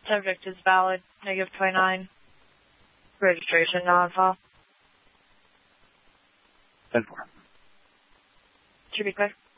Subject is valid. Negative 29. Registration non-file. 10-4. To be clear.